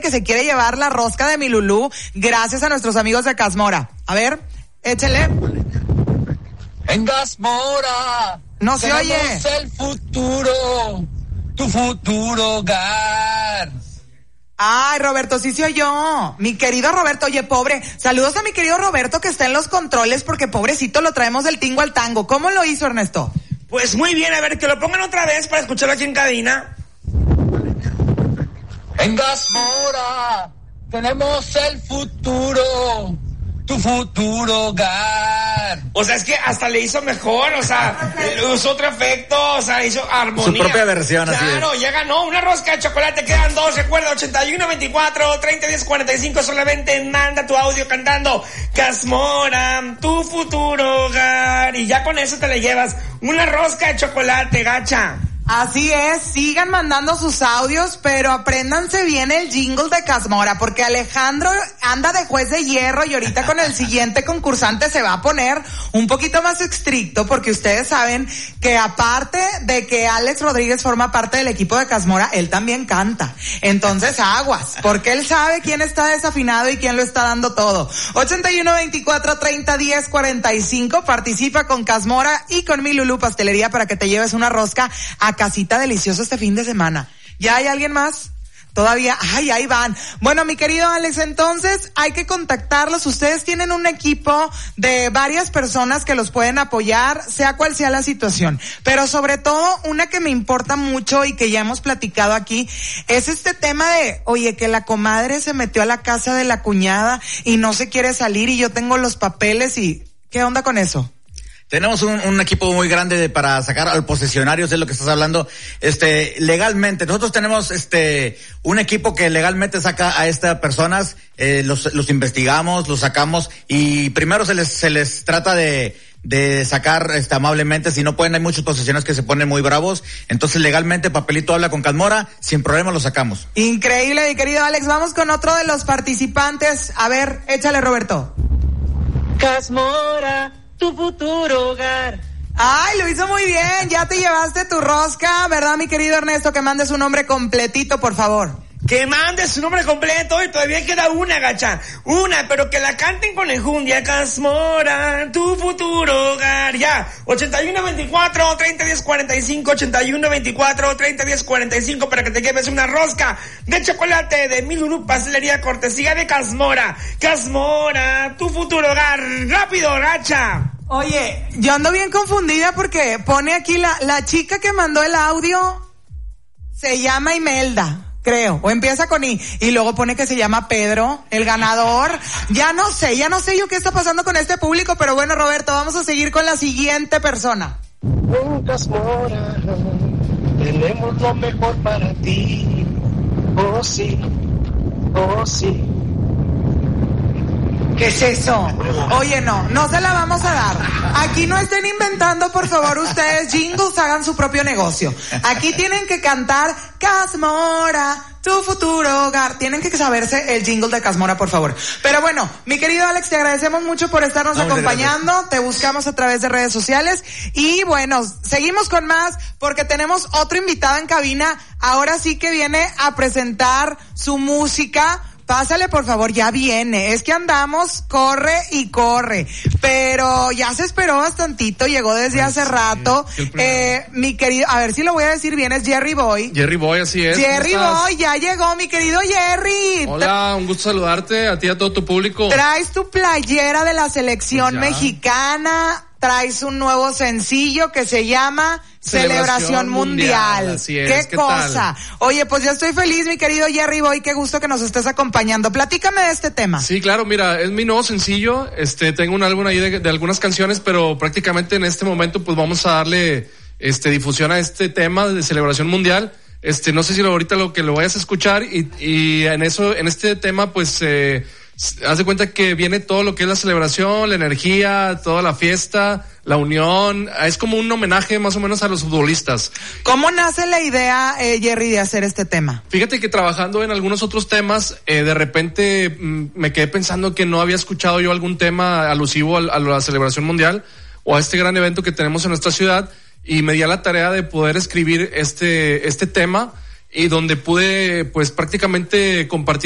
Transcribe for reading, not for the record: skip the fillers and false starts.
que se quiere llevar la rosca de mi Lulú gracias a nuestros amigos de Casmora. A ver, échele. En Casmora. No se oye. El futuro, tu futuro hogar. Ay, Roberto, sí se oyó. Mi querido Roberto, oye, pobre. Saludos a mi querido Roberto que está en los controles porque pobrecito lo traemos del tingo al tango. ¿Cómo lo hizo, Ernesto? Pues muy bien, a ver, que lo pongan otra vez para escucharlo aquí en cabina. En Casmora tenemos el futuro, tu futuro hogar. O sea, es que hasta le hizo mejor, o sea, usó otro efecto, o sea, hizo armonía. Su propia versión, así es. Claro, ya ganó una rosca de chocolate, quedan 2, recuerda, 81-24-30-10-45, solamente manda tu audio cantando Casmora, tu futuro hogar, y ya con eso te le llevas una rosca de chocolate, gacha. Así es, sigan mandando sus audios, pero apréndanse bien el jingle de Casmora, porque Alejandro anda de juez de hierro y ahorita con el siguiente concursante se va a poner un poquito más estricto, porque ustedes saben que aparte de que Alex Rodríguez forma parte del equipo de Casmora, él también canta. Entonces aguas, porque él sabe quién está desafinado y quién lo está dando todo. 81-24-30-10-45, participa con Casmora y con mi Lulú Pastelería para que te lleves una rosca a casita deliciosa este fin de semana. ¿Ya hay alguien más? Todavía, ay, ahí van. Bueno, mi querido Alex, entonces hay que contactarlos. Ustedes tienen un equipo de varias personas que los pueden apoyar, sea cual sea la situación. Pero sobre todo, una que me importa mucho y que ya hemos platicado aquí, es este tema de, oye, que la comadre se metió a la casa de la cuñada y no se quiere salir y yo tengo los papeles y, ¿qué onda con eso? Tenemos un equipo muy grande para sacar al posesionario, es lo que estás hablando, legalmente. Nosotros tenemos, un equipo que legalmente saca a estas personas, los investigamos, los sacamos y primero se les trata de sacar, amablemente. Si no pueden, hay muchos posesionarios que se ponen muy bravos. Entonces, legalmente, papelito habla con Casmora, sin problema lo sacamos. Increíble, mi querido Alex. Vamos con otro de los participantes. A ver, échale, Roberto. Casmora, tu futuro hogar. Ay, lo hizo muy bien, ya te llevaste tu rosca, ¿verdad, mi querido Ernesto? Que mandes su nombre completito, por favor. Que mandes su nombre completo y todavía queda una, gacha. Una, pero que la canten con enjundia. Casmora, tu futuro hogar. Ya, 81-24-30-10-45, 81-24-30-10-45 para que te lleves una rosca de chocolate de mi Lulú Pastelería, cortesía de Casmora. Casmora, tu futuro hogar. Rápido, gacha. Oye, yo ando bien confundida porque pone aquí la chica que mandó el audio se llama Imelda, creo, o empieza con I, y luego pone que se llama Pedro, el ganador. Ya no sé yo qué está pasando con este público, pero bueno, Roberto, vamos a seguir con la siguiente persona. En Casmora tenemos lo mejor para ti. Oh sí, oh sí. ¿Qué es eso? Oye, no se la vamos a dar. Aquí no estén inventando, por favor, ustedes jingles, hagan su propio negocio. Aquí tienen que cantar Casmora, tu futuro hogar. Tienen que saberse el jingle de Casmora, por favor. Pero bueno, mi querido Alex, te agradecemos mucho por estarnos acompañando. Gracias. Te buscamos a través de redes sociales. Y bueno, seguimos con más porque tenemos otro invitado en cabina. Ahora sí que viene a presentar su música. Pásale, por favor, ya viene. Es que andamos, corre y corre. Pero ya se esperó bastantito, llegó desde hace rato. Mi querido, a ver si lo voy a decir bien, es Jerry Boy. Jerry Boy, así es. Jerry Boy, ya llegó, mi querido Jerry. Hola, un gusto saludarte, a ti y a todo tu público. Traes tu playera de la selección mexicana, traes un nuevo sencillo que se llama Celebración Mundial. Así es. ¿Qué cosa? Tal? Oye, pues yo estoy feliz, mi querido Jerry Boy, qué gusto que nos estés acompañando. Platícame de este tema. Sí, claro, mira, es mi nuevo sencillo, tengo un álbum ahí de algunas canciones, pero prácticamente en este momento pues vamos a darle difusión a este tema de Celebración Mundial. No sé si ahorita lo vayas a escuchar y en este tema pues haz de cuenta que viene todo lo que es la celebración, la energía, toda la fiesta, la unión. Es como un homenaje más o menos a los futbolistas. ¿Cómo nace la idea, Jerry, de hacer este tema? Fíjate que trabajando en algunos otros temas, de repente me quedé pensando que no había escuchado yo algún tema alusivo a la celebración mundial o a este gran evento que tenemos en nuestra ciudad, y me di a la tarea de poder escribir este tema, y donde pude pues prácticamente compartir